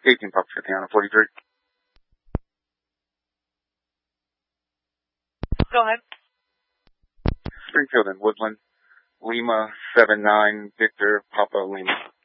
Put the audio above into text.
18 Papa 50 on a 43. Go ahead. Springfield and Woodland, Lima 79 Victor Papa Lima.